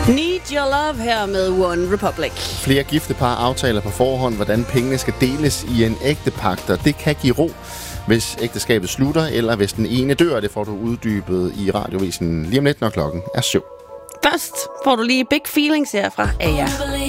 Need Your Love her med One Republic. Flere giftepar aftaler på forhånd, hvordan pengene skal deles i en ægtepagt, og det kan give ro, hvis ægteskabet slutter, eller hvis den ene dør. Det får du uddybet i Radiovisen lige om lidt, når klokken er 7. Først får du lige Big Feelings her fra Aya.